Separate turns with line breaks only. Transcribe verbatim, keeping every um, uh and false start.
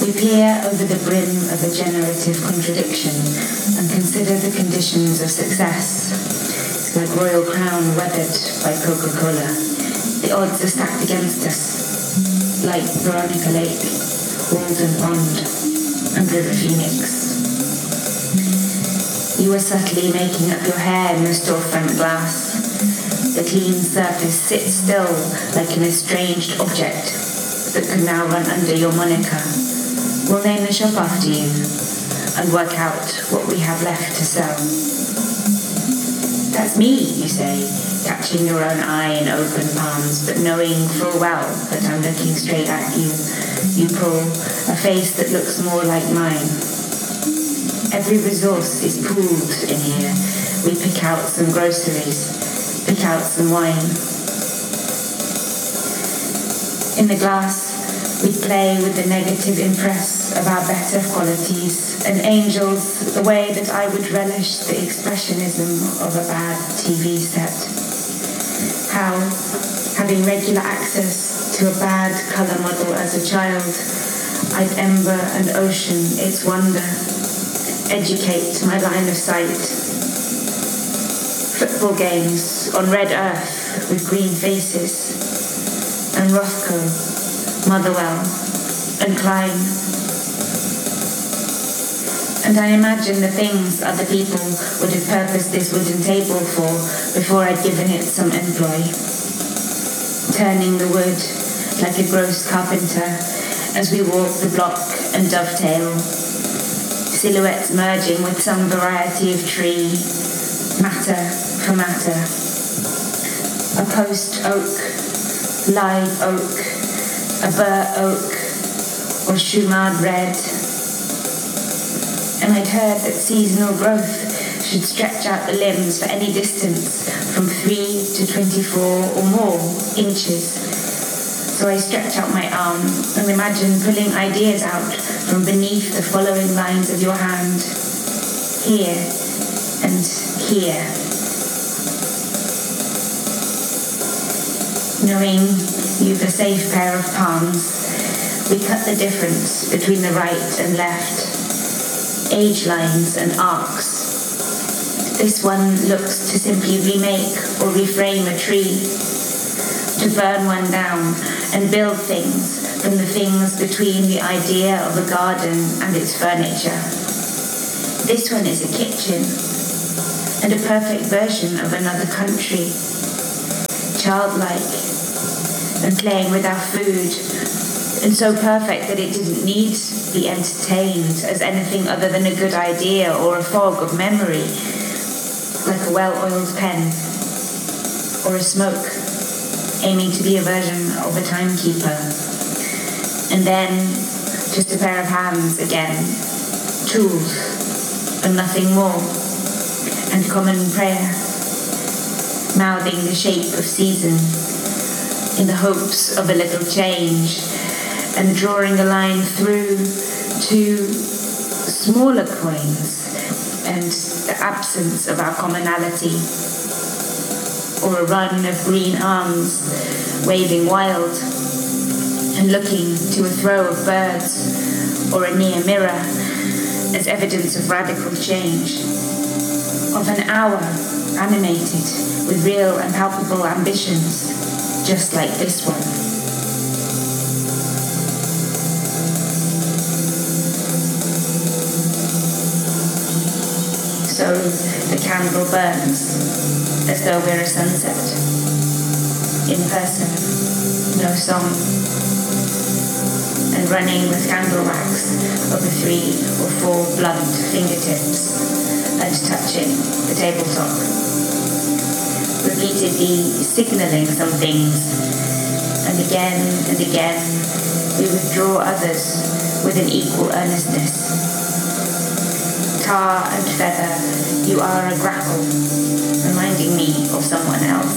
We peer over the brim of a generative contradiction and consider the conditions of success. It's like Royal Crown weathered by Coca-Cola. The odds are stacked against us, like Veronica Lake, Walden Pond, and River Phoenix. You are subtly making up your hair in the storefront glass. The clean surface sits still like an estranged object that could now run under your moniker. We'll name the shop after you and work out what we have left to sell. That's me, you say, catching your own eye in open palms, but knowing full well that I'm looking straight at you. You pull a face that looks more like mine. Every resource is pooled in here. We pick out some groceries, pick out some wine. In the glass, we play with the negative impress of our better qualities, and angels the way that I would relish the expressionism of a bad T V set. How, having regular access to a bad colour model as a child, I'd ember and ocean its wonder, educate my line of sight. Football games on red earth with green faces, and Rothko, Motherwell, and Klein. And I imagine the things other people would have purposed this wooden table for before I'd given it some employ. Turning the wood like a gross carpenter as we walk the block and dovetail. Silhouettes merging with some variety of tree, matter for matter. A post oak, live oak, a bur oak, or Shumard red. And I'd heard that seasonal growth should stretch out the limbs for any distance from three to twenty-four or more inches. So I stretch out my arm and imagine pulling ideas out from beneath the following lines of your hand. Here and here. Knowing you've a safe pair of palms, we cut the difference between the right and left, age lines and arcs. This one looks to simply remake or reframe a tree, to burn one down and build things from the things between the idea of a garden and its furniture. This one is a kitchen and a perfect version of another country, childlike and playing with our food, and so perfect that it didn't need to be entertained as anything other than a good idea or a fog of memory, like a well-oiled pen or a smoke aiming to be a version of a timekeeper. And then just a pair of hands again, tools and nothing more, and common prayer, mouthing the shape of season in the hopes of a little change, and drawing a line through to smaller coins and the absence of our commonality, or a run of green arms waving wild and looking to a throw of birds or a near mirror as evidence of radical change, of an hour animated with real and palpable ambitions, just like this one. So the candle burns as though we're a sunset. In person, no song. And running with candle wax over three or four blunt fingertips and touching the tabletop. Repeatedly signalling some things, and again and again we withdraw others with an equal earnestness. Tar and feather, you are a grapple, reminding me of someone else.